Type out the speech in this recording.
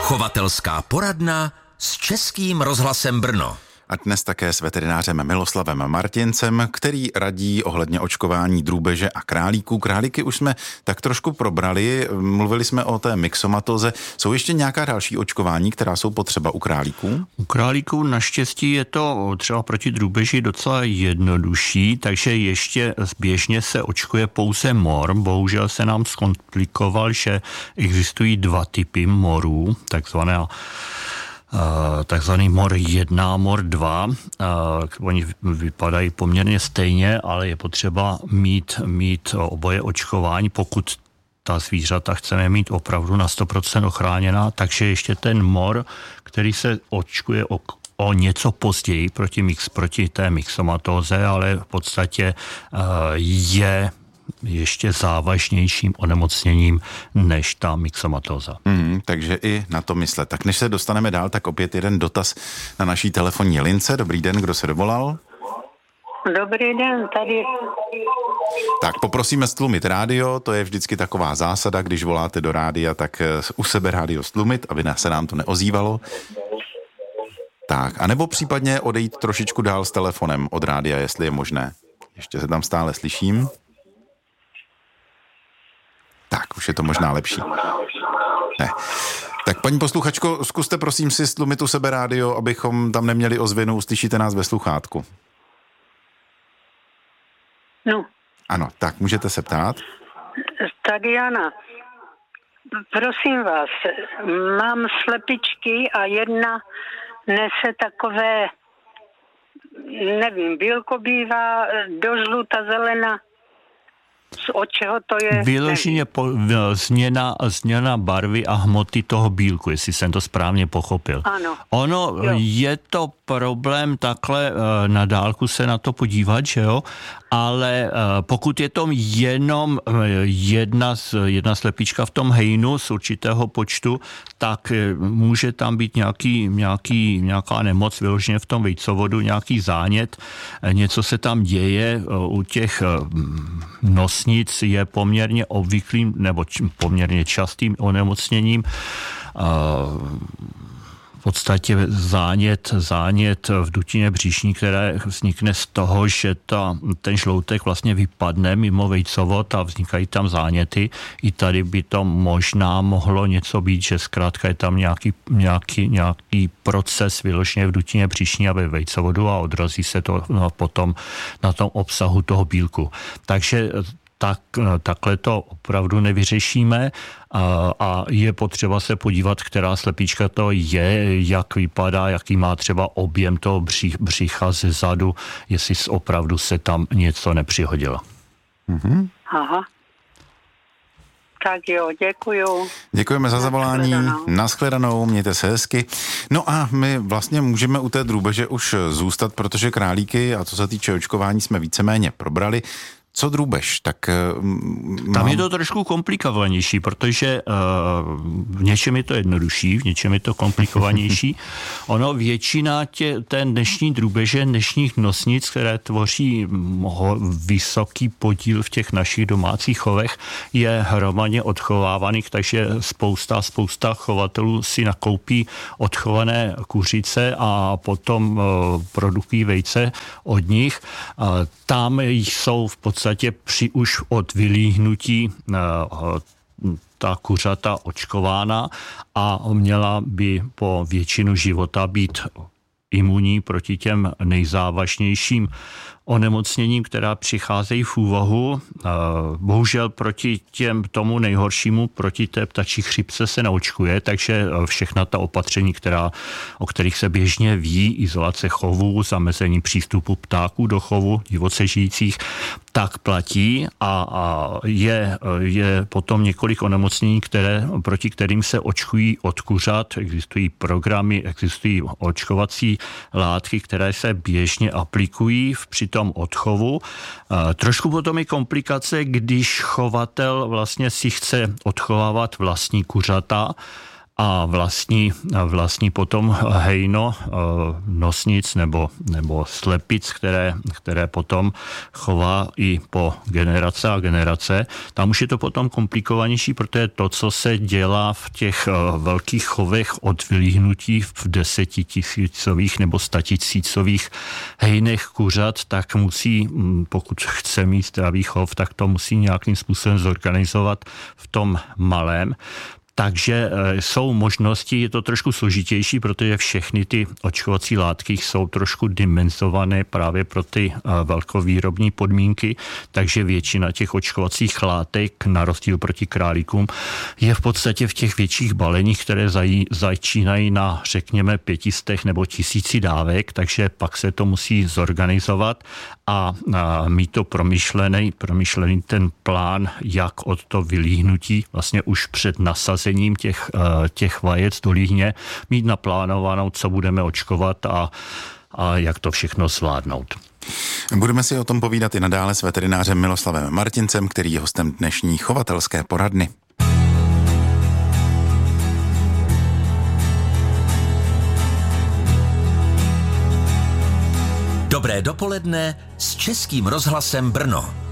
Chovatelská poradna s Českým rozhlasem Brno. A dnes také s veterinářem Miloslavem Martincem, který radí ohledně očkování drůbeže a králíků. Králíky už jsme tak trošku probrali, mluvili jsme o té myxomatoze. Jsou ještě nějaká další očkování, která jsou potřeba u králíků? U králíků naštěstí je to třeba proti drůbeži docela jednodušší, takže ještě běžně se očkuje pouze mor. Bohužel se nám zkomplikoval, že existují dva typy morů, takzvaný mor 1 a mor 2. Oni vypadají poměrně stejně, ale je potřeba mít oboje očkování, pokud ta zvířata chceme mít opravdu na 100% ochráněná, takže ještě ten mor, který se očkuje o něco později proti té myxomatóze, ale v podstatě je ještě závažnějším onemocněním než ta myxomatóza. Takže i na to myslet. Tak než se dostaneme dál, tak opět jeden dotaz na naší telefonní lince. Dobrý den, kdo se dovolal? Dobrý den, tady. Tak poprosíme stlumit rádio, to je vždycky taková zásada, když voláte do rádia, tak u sebe rádio stlumit, aby se nám to neozývalo. Tak, anebo případně odejít trošičku dál s telefonem od rádia, jestli je možné. Ještě se tam stále slyším. Tak, už je to možná lepší. Ne. Tak paní posluchačko, zkuste prosím si stlumit u sebe rádio, abychom tam neměli ozvěnu, uslyšíte nás ve sluchátku. No. Ano, tak můžete se ptát. Tady Jana. Prosím vás, mám slepičky a jedna nese takové, nevím, bílko bývá, do žluta, zelena. Od čeho to je? Vyloženě změna barvy a hmoty toho bílku, jestli jsem to správně pochopil. Ano. Ono je to problém takhle na dálku se na to podívat, že jo? Ale pokud je to jenom jedna slepička v tom hejnu z určitého počtu, tak může tam být nějaká nemoc vyloženě v tom vejcovodu, nějaký zánět, něco se tam děje u těch nosnic, je poměrně obvyklým nebo poměrně častým onemocněním. V podstatě zánět v dutině břišní, které vznikne z toho, že ten žloutek vlastně vypadne mimo vejcovod a vznikají tam záněty. I tady by to možná mohlo něco být, že zkrátka je tam nějaký proces vyloženě v dutině břišní a ve vejcovodu a odrazí se to potom na tom obsahu toho bílku. Takže takhle to opravdu nevyřešíme a je potřeba se podívat, která slepička to je, jak vypadá, jaký má třeba objem toho břicha ze zadu, jestli opravdu se tam něco nepřihodilo. Mm-hmm. Aha. Tak jo, děkuju. Děkujeme za zavolání. Nashledanou, mějte se hezky. No a my vlastně můžeme u té drůbeže už zůstat, protože králíky a co se týče očkování jsme víceméně probrali. Co drůbež? Tak tam je to trošku komplikovanější, protože v něčem je to jednodušší, v něčem je to komplikovanější. Ono většina té dnešní drůbeže, dnešních nosnic, které tvoří vysoký podíl v těch našich domácích chovech, je hromadně odchovávaných, takže spousta chovatelů si nakoupí odchované kuřice a potom produkují vejce od nich. Tam jsou v podstatě už od vylíhnutí ta kuřata očkována a měla by po většinu života být imunní proti těm nejzávažnějším onemocněním, která přicházejí v úvahu. Bohužel proti tomu nejhoršímu, proti té ptačí chřipce se neočkuje, takže všechna ta opatření, o kterých se běžně ví, izolace chovů, zamezení přístupu ptáků do chovu, divoce žijících, tak platí a je potom několik onemocnění, proti kterým se očkují od kuřat. Existují programy, existují očkovací látky, které se běžně aplikují při tom odchovu. Trošku potom je komplikace, když chovatel vlastně si chce odchovávat vlastní kuřata a vlastní potom hejno nosnic nebo slepic, které potom chová i po generace a generace. Tam už je to potom komplikovanější, protože to, co se dělá v těch velkých chovech od vylíhnutí v 10 000 nebo 100 000 hejnech kuřat, tak musí, pokud chce mít zdravý chov, tak to musí nějakým způsobem zorganizovat v tom malém. Takže jsou možnosti, je to trošku složitější, protože všechny ty očkovací látky jsou trošku dimenzované právě pro ty velkovýrobní podmínky, takže většina těch očkovacích látek, na rozdíl proti králíkům, je v podstatě v těch větších baleních, které začínají na, řekněme, 500 nebo 1000 dávek, takže pak se to musí zorganizovat a mít to promyšlený ten plán, jak od to vylíhnutí vlastně už před nasazením těch vajec do líhně mít naplánovanou, co budeme očkovat a jak to všechno zvládnout. Budeme si o tom povídat i nadále s veterinářem Miloslavem Martincem, který je hostem dnešní chovatelské poradny. Dobré dopoledne s Českým rozhlasem Brno.